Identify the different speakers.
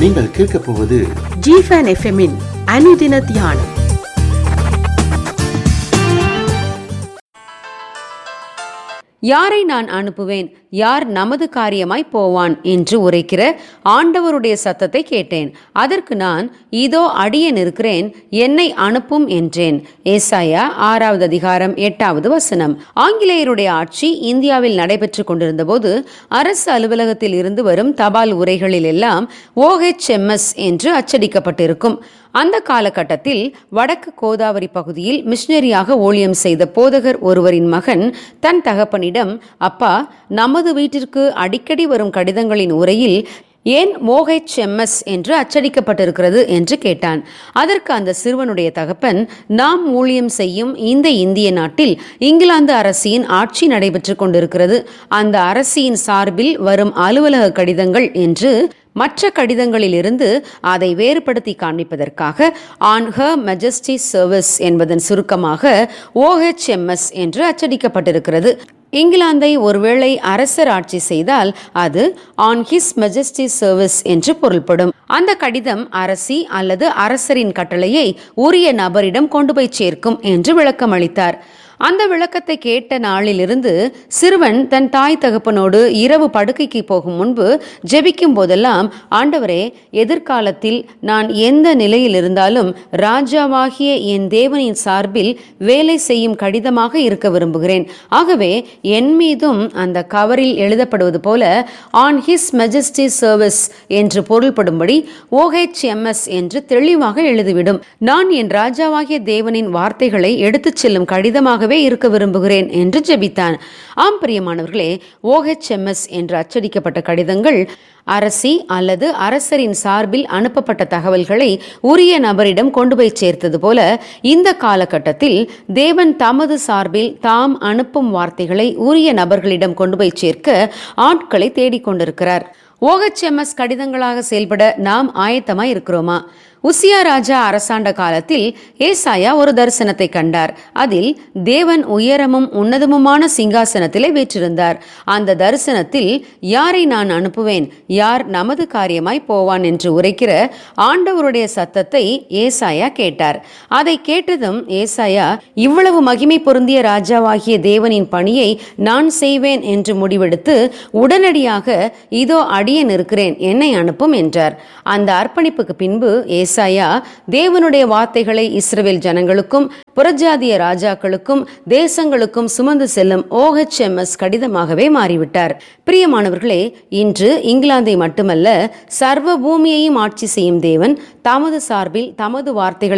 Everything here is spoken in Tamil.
Speaker 1: நீங்கள் கேட்கப் போவது
Speaker 2: ஜிஃபன் எஃப்எம்மின் அனுதின தியானம்.
Speaker 3: யாரை நான் அனுப்புவேன், யார் நமது காரியமாய் போவான் என்று உரைக்கிற ஆண்டவருடைய சத்தத்தை கேட்டேன். அதற்கு நான், இதோ அடியேன் இருக்கிறேன், என்னை அனுப்பும் என்றேன். ஏசாயா 6வது அதிகாரம் 8வது வசனம். ஆங்கிலேயருடைய ஆட்சி இந்தியாவில் நடைபெற்று கொண்டிருந்த போது அரசு அலுவலகத்தில் இருந்து வரும் தபால் உரைகளில் எல்லாம் OHMS என்று அச்சடிக்கப்பட்டிருக்கும். அந்த காலகட்டத்தில் வடக்கு கோதாவரி பகுதியில் மிஷனரியாக ஊழியம் செய்த போதகர் ஒருவரின் மகன் தன் தகப்பனிடம், அப்பா, நமது வீட்டிற்கு அடிக்கடி வரும் கடிதங்களின் உரையில் ஏன் OHMS என்று அச்சடிக்கப்பட்டிருக்கிறது என்று கேட்டான். அதற்கு அந்த சிறுவனுடைய தகப்பன், நாம் ஊழியம் செய்யும் இந்த இந்திய நாட்டில் இங்கிலாந்து அரசியின் ஆட்சி நடைபெற்று கொண்டிருக்கிறது. அந்த அரசியின் சார்பில் வரும் அலுவலக கடிதங்கள் என்று மற்ற கடிதங்களிலிருந்து அதை வேறுபடுத்தி காண்பிப்பதற்காக ஆன் ஹர் மெஜஸ்டி சர்வீஸ் என்பதன் சுருக்கமாக OHMS என்று அச்சடிக்கப்பட்டிருக்கிறது. இங்கிலாந்தை ஒருவேளை அரசர் ஆட்சி செய்தால் அது ஆன் ஹிஸ் மெஜஸ்டி சர்வீஸ் என்று பொருள்படும். அந்த கடிதம் அரசி அல்லது அரசரின் கட்டளையை உரிய நபரிடம் கொண்டு போய் சேர்க்கும் என்று விளக்கம் அளித்தார். அந்த விளக்கத்தை கேட்ட நாளிலிருந்து சிறுவன் தன் தாய் தகப்பனோடு இரவு படுக்கைக்கு போகும் முன்பு ஜெபிக்கும் போதெல்லாம், ஆண்டவரே, எதிர்காலத்தில் நான் எந்த நிலையில் இருந்தாலும் ராஜாவாகிய என் தேவனின் சார்பில் வேலை செய்யும் கடிதமாக இருக்க விரும்புகிறேன். ஆகவே என் மீதும் அந்த கவரில் எழுதப்படுவது போல ஆன் ஹிஸ் மெஜஸ்டி சர்வீஸ் என்று பொருள்படும்படி OHMS என்று தெளிவாக எழுதிவிடும். நான் என் ராஜாவாகிய தேவனின் வார்த்தைகளை எடுத்துச் செல்லும் கடிதமாக இருக்க விரும்புகிறேன் என்று ஜெபித்தான். ஆம் பிரியமானவர்களே, OHMS என்று அச்சடிக்கப்பட்ட கடிதங்கள் அரசி அல்லது அரசரின் சார்பில் அனுப்பப்பட்ட தகவல்களை உரிய நபரிடம் கொண்டு போய் சேர்த்தது போல இந்த காலகட்டத்தில் தேவன் தமது சார்பில் தாம் அனுப்பும் வார்த்தைகளை உரிய நபர்களிடம் கொண்டு போய் சேர்க்க ஆட்களை தேடிக்கொண்டிருக்கிறார். OHMS கடிதங்களாக செயல்பட நாம் ஆயத்தமாய் இருக்கிறோமா? உசியா ராஜா அரசாண்ட காலத்தில் ஏசாயா ஒரு தரிசனத்தை கண்டார். அதில் தேவன் உயரமும் உன்னதமுமான சிங்காசனத்திலே வீற்றிருந்தார். அந்த தரிசனத்தில் யாரை நான் அனுப்புவேன், யார் நமது காரியமாய் போவான் என்று உரைக்கிற ஆண்டவருடைய சத்தத்தை ஏசாயா கேட்டார். அதை கேட்டதும் ஏசாயா, இவ்வளவு மகிமை பொருந்திய ராஜாவாகிய தேவனின் பணியை நான் செய்வேன் என்று முடிவெடுத்து உடனடியாக, இதோ அடியேன் இருக்கிறேன், என்னை அனுப்பும் என்றார். அந்த அர்ப்பணிப்புக்கு பின்பு ஏசாயா தேவனுடைய வார்த்தைகளை இஸ்ரவேல் ஜனங்களுக்கும் புறஜாதிய ராஜாக்களுக்கும் தேசங்களுக்கும் சுமந்து செல்லும் OHMS கடிதமாகவே மாறிவிட்டார். பிரியமானவர்களே, இன்று இங்கிலாந்தை மட்டுமல்ல, சர்வ பூமியையும் ஆட்சி செய்யும் தேவன் தமது சார்பில் தமது வார்த்தைகளை